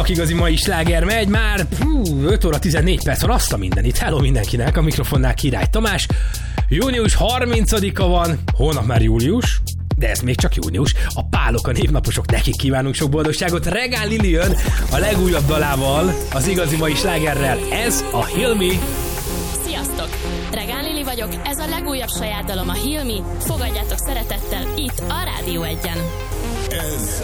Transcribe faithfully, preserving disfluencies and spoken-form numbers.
Igazi mai sláger megy, már hú, öt óra tizennégy perc van, azt a mindenit. Hello mindenkinek, a mikrofonnál Király Tamás. Június harmincadika van, holnap már július, de ez még csak június. A pálok, a névnaposok, nekik kívánunk sok boldogságot. Regál Lili jön a legújabb dalával, az igazi mai slágerrel. Ez a Heal Me. Sziasztok! Regál Lili vagyok, ez a legújabb saját dalom, a Heal Me. Fogadjátok szeretettel itt a Rádió Egyen. Ez